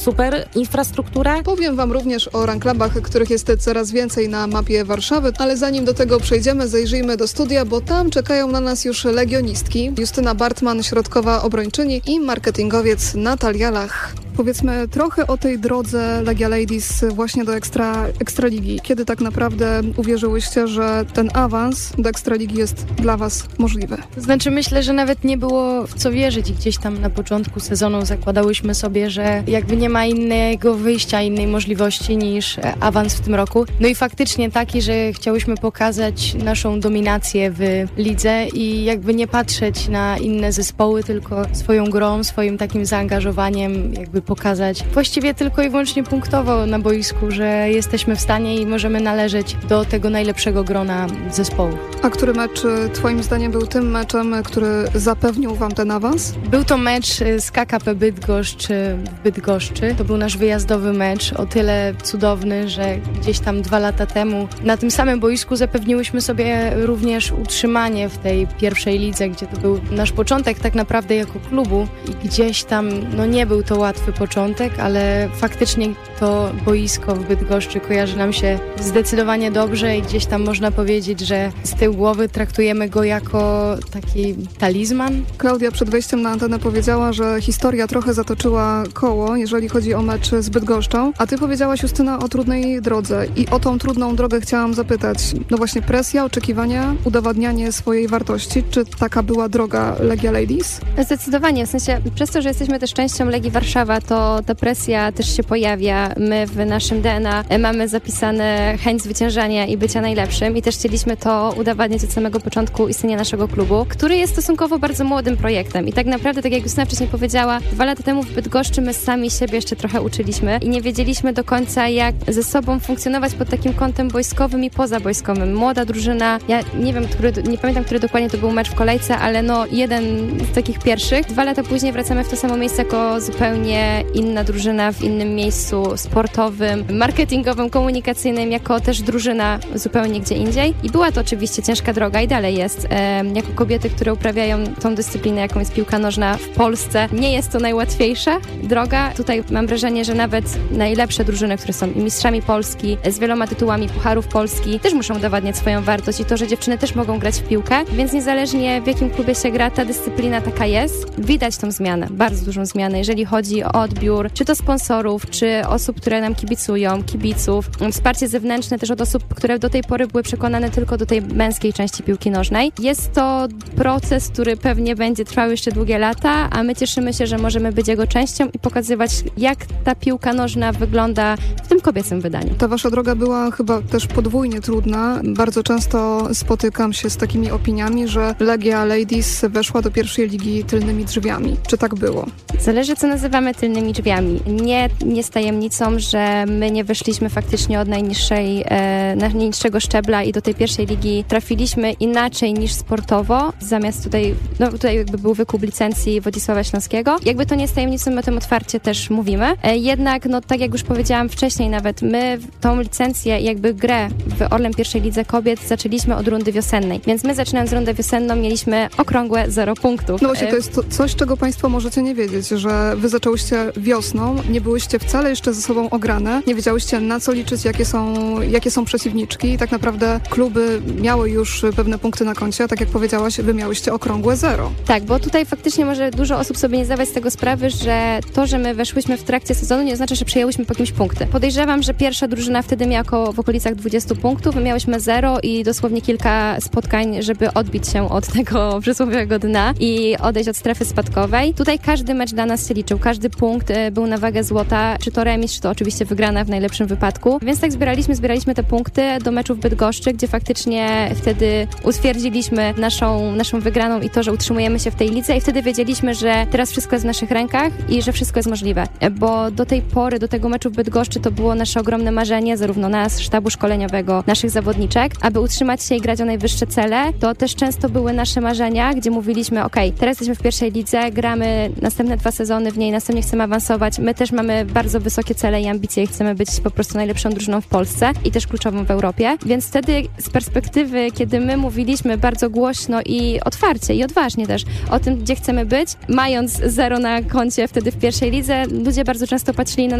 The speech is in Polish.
super infrastruktura. Powiem Wam również o run-clubach, których jest coraz więcej na mapie Warszawy, ale zanim do tego przejdziemy, zajrzyjmy do studia, bo tam czekają na nas już legionistki. Justyna Bartman, środkowa obrończyni i marketingowiec Natalia Lach. Powiedzmy trochę o tej drodze Legia Ladies właśnie do Ekstraligi. Kiedy tak naprawdę uwierzyłyście, że ten awans do Ekstraligi jest dla Was możliwy? To znaczy myślę, że nawet nie było w co wierzyć i gdzieś tam na początku sezonu zakładałyśmy sobie, że jakby nie ma innego wyjścia, innej możliwości niż awans w tym roku. No i faktycznie taki, że chciałyśmy pokazać naszą dominację w lidze i jakby nie patrzeć na inne zespoły, tylko swoją grą, swoim takim zaangażowaniem jakby pokazać właściwie tylko i wyłącznie punktowo na boisku, że jesteśmy w stanie i możemy należeć do tego najlepszego grona zespołu. A który mecz Twoim zdaniem był tym meczem, który zapewnił Wam ten awans? Był to mecz z KKP Bydgoszcz w Bydgoszczy. To był nasz wyjazdowy mecz, o tyle cudowny, że gdzieś tam 2 lata temu na tym samym boisku zapewniłyśmy sobie również utrzymanie w tej pierwszej lidze, gdzie to był nasz początek tak naprawdę jako klubu i gdzieś tam, no nie był to łatwy początek, ale faktycznie to boisko w Bydgoszczy kojarzy nam się zdecydowanie dobrze i gdzieś tam można powiedzieć, że z tyłu głowy traktujemy go jako taki talizman. Klaudia przed wejściem na antenę powiedziała, że historia trochę zatoczyła koło, jeżeli chodzi o mecz z Bydgoszczą, a Ty powiedziałaś, Justyna, o trudnej drodze i o tą trudną drogę chciałam zapytać. No właśnie presja, oczekiwania, udowadnianie swojej wartości. Czy taka była droga Legia Ladies? Zdecydowanie, w sensie przez to, że jesteśmy też częścią Legii Warszawa, to ta presja też się pojawia. My w naszym DNA mamy zapisane chęć zwyciężania i bycia najlepszym i też chcieliśmy to udowadniać od samego początku istnienia naszego klubu, który jest stosunkowo bardzo młodym projektem i tak naprawdę, tak jak Justyna wcześniej powiedziała, 2 lata temu w Bydgoszczy my sami siebie jeszcze trochę uczyliśmy i nie wiedzieliśmy do końca, jak ze sobą funkcjonować pod takim kątem wojskowym i pozawojskowym. Młoda drużyna, ja nie wiem, nie pamiętam, który dokładnie to był mecz w kolejce, ale no jeden z takich pierwszych. 2 lata później wracamy w to samo miejsce jako zupełnie inna drużyna w innym miejscu sportowym, marketingowym, komunikacyjnym, jako też drużyna zupełnie gdzie indziej. I była to oczywiście ciężka droga i dalej jest. Jako kobiety, które uprawiają tą dyscyplinę, jaką jest piłka nożna w Polsce, nie jest to najłatwiejsza droga. Tutaj mam wrażenie, że nawet najlepsze drużyny, które są mistrzami Polski, z wieloma tytułami Pucharów Polski, też muszą udowadniać swoją wartość i to, że dziewczyny też mogą grać w piłkę, więc niezależnie w jakim klubie się gra, ta dyscyplina taka jest. Widać tą zmianę, bardzo dużą zmianę, jeżeli chodzi o odbiór, czy to sponsorów, czy osób, które nam kibicują, kibiców, wsparcie zewnętrzne też od osób, które do tej pory były przekonane tylko do tej męskiej części piłki nożnej. Jest to proces, który pewnie będzie trwał jeszcze długie lata, a my cieszymy się, że możemy być jego częścią i pokazywać, jak ta piłka nożna wygląda w tym kobiecym wydaniu. Ta wasza droga była chyba też podwójnie trudna. Bardzo często spotykam się z takimi opiniami, że Legia Ladies weszła do pierwszej ligi tylnymi drzwiami. Czy tak było? Zależy, co nazywamy tylnymi drzwiami. Nie jest tajemnicą, że my nie weszliśmy faktycznie od najniższego szczebla i do tej pierwszej ligi trafiliśmy inaczej niż sportowo. Zamiast tutaj jakby był wykup licencji Wodzisława Śląskiego. Jakby to nie jest tajemnicą, my o tym otwarcie też mówimy. Jednak, tak jak już powiedziałam wcześniej nawet, my tą licencję, jakby grę w Orlen pierwszej lidze kobiet zaczęliśmy od rundy wiosennej. Więc my zaczynając rundę wiosenną mieliśmy okrągłe 0 punktów. No właśnie, to jest coś, czego Państwo możecie nie wiedzieć, że Wy zaczęłyście wiosną, nie byłyście wcale jeszcze ze sobą ograne, nie wiedziałyście na co liczyć, jakie są przeciwniczki i tak naprawdę kluby miały już pewne punkty na koncie, a tak jak powiedziałaś, Wy miałyście okrągłe 0. Tak, bo tutaj faktycznie może dużo osób sobie nie zdawać z tego sprawy, że to, że my weszłyśmy w trakcie sezonu, nie oznacza, że przejęłyśmy po kimś punkty. Podejrzewam, że pierwsza drużyna wtedy miała w okolicach 20 punktów, my miałyśmy 0 i dosłownie kilka spotkań, żeby odbić się od tego przysłowiowego dna i odejść od strefy spadkowej. Tutaj każdy mecz dla nas się liczył, każdy punkt był na wagę złota, czy to remis, czy to oczywiście wygrana w najlepszym wypadku. Więc tak zbieraliśmy te punkty do meczu w Bydgoszczy, gdzie faktycznie wtedy utwierdziliśmy naszą wygraną i to, że utrzymujemy się w tej lidze i wtedy wiedzieliśmy, że teraz wszystko jest w naszych rękach i że wszystko jest możliwe. Bo do tej pory, do tego meczu w Bydgoszczy to było nasze ogromne marzenie, zarówno nas, sztabu szkoleniowego, naszych zawodniczek, aby utrzymać się i grać o najwyższe cele. To też często były nasze marzenia, gdzie mówiliśmy, teraz jesteśmy w pierwszej lidze, gramy następne 2 sezony w niej, następnie chcemy chcemy awansować. My też mamy bardzo wysokie cele i ambicje i chcemy być po prostu najlepszą drużyną w Polsce i też kluczową w Europie. Więc wtedy z perspektywy, kiedy my mówiliśmy bardzo głośno i otwarcie i odważnie też o tym, gdzie chcemy być, mając 0 na koncie wtedy w pierwszej lidze, ludzie bardzo często patrzyli na